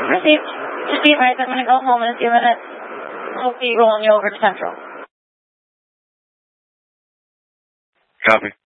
Received. Just be advised I'm going to go home in a few minutes. I'll be rolling you over to Central. Copy.